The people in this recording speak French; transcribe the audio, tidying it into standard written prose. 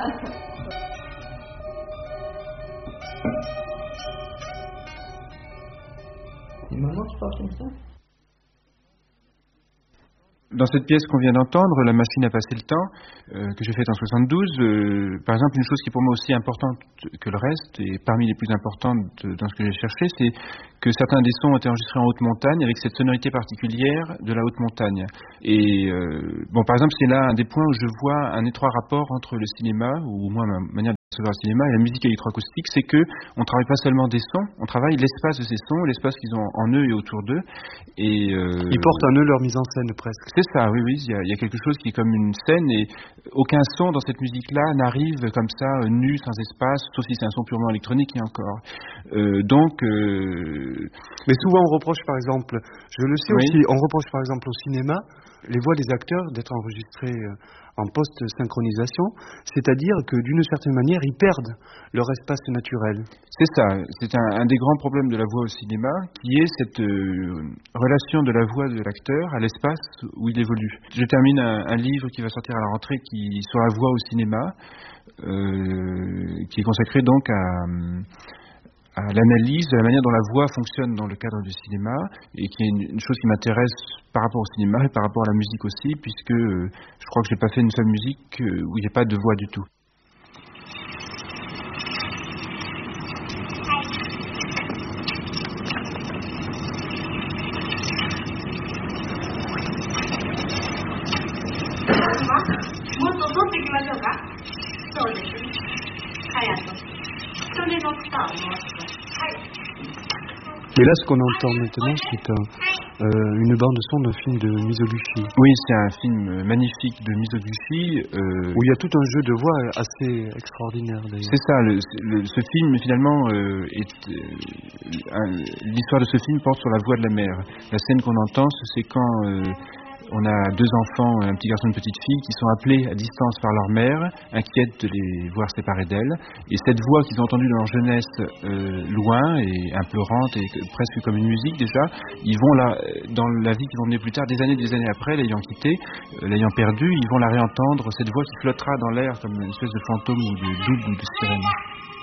Et maintenant, tu parles comme ça? Dans cette pièce qu'on vient d'entendre, La machine à passer le temps, que j'ai faite en 72, par exemple, une chose qui est pour moi aussi importante que le reste, et parmi les plus importantes dans ce que j'ai cherché, c'est que certains des sons ont été enregistrés en haute montagne avec cette sonorité particulière de la haute montagne. Et bon, par exemple, c'est là un des points où je vois un étroit rapport entre le cinéma, ou au moins ma manière de percevoir le cinéma, et la musique électroacoustique, c'est que on travaille pas seulement des sons, on travaille l'espace de ces sons, l'espace qu'ils ont en eux et autour d'eux. Et ils portent en eux leur mise en scène presque. C'est ça, oui, il y a quelque chose qui est comme une scène, et aucun son dans cette musique-là n'arrive comme ça, nu, sans espace, sauf si c'est un son purement électronique, et encore. Mais souvent on reproche par exemple, je le sais aussi, on reproche par exemple au cinéma, les voix des acteurs d'être enregistrées en post-synchronisation, c'est-à-dire que d'une certaine manière, ils perdent leur espace naturel. C'est ça, c'est un des grands problèmes de la voix au cinéma, qui est cette relation de la voix de l'acteur à l'espace où il évolue. Je termine un livre qui va sortir à la rentrée sur la voix au cinéma, qui est consacré donc à l'analyse de la manière dont la voix fonctionne dans le cadre du cinéma, et qui est une chose qui m'intéresse par rapport au cinéma et par rapport à la musique aussi, puisque je crois que j'ai pas fait une seule musique où il n'y a pas de voix du tout. Mais là, ce qu'on entend maintenant, c'est une bande-son d'un film de Mizoguchi. Oui, c'est un film magnifique de Mizoguchi. Où il y a tout un jeu de voix assez extraordinaire, d'ailleurs. C'est ça, ce film, finalement, l'histoire de ce film porte sur la voix de la mère. La scène qu'on entend, c'est quand on a deux enfants, un petit garçon et une petite fille, qui sont appelés à distance par leur mère, inquiètes de les voir séparés d'elle. Et cette voix qu'ils ont entendue dans leur jeunesse, loin et implorante et presque comme une musique déjà, ils vont là, dans la vie qu'ils vont mener plus tard, des années après, l'ayant quittée, l'ayant perdue, ils vont la réentendre, cette voix qui flottera dans l'air comme une espèce de fantôme ou de double ou de sirène.